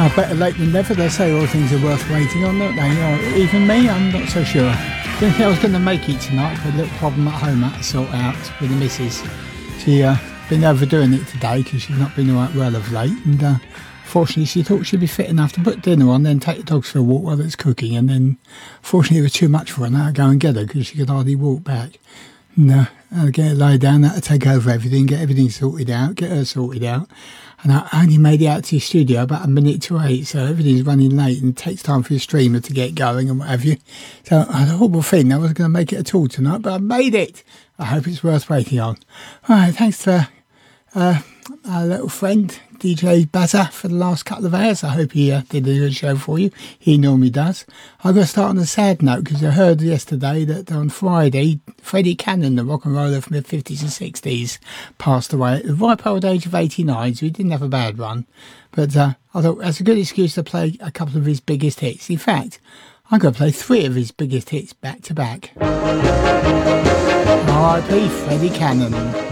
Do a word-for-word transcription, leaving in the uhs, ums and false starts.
Oh, better late than never. They say all things are worth waiting on, don't they? Oh, even me, I'm not so sure. Didn't think I was going to make it tonight, but a little problem at home I had to sort out with the missus. She uh, been overdoing it today because she's not been right well of late, and uh, fortunately she thought she'd be fit enough to put dinner on, then take the dogs for a walk while it's cooking, and then fortunately it was too much for her. Now I go and get her because she could hardly walk back. And uh, I get her laid down, I had to take over everything, get everything sorted out, get her sorted out. And I only made it out to the studio about a minute to eight, so everything's running late and it takes time for the streamer to get going and what have you. So I had a horrible feeling I wasn't going to make it at all tonight, but I made it. I hope it's worth waiting on. All right, thanks to uh, our little friend, D J Bazza, for the last couple of hours. I hope he uh, did a good show for you. He normally does. I'm going to start on a sad note because I heard yesterday that on Friday, Freddie Cannon, the rock and roller from the fifties and sixties, passed away at the ripe old age of eighty-nine, so he didn't have a bad run. But uh, I thought that's a good excuse to play a couple of his biggest hits. In fact, I'm going to play three of his biggest hits back to back. R I P Freddie Cannon.